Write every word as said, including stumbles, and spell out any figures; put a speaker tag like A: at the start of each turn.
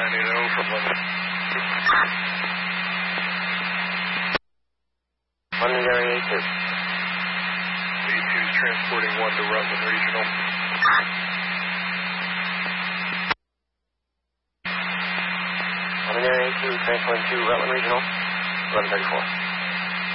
A: nine eight zero from London.
B: London area A two.
A: A two is transporting one to Rutland Regional.
B: London area A two, transporting two, Rutland Regional, eleven thirty-four.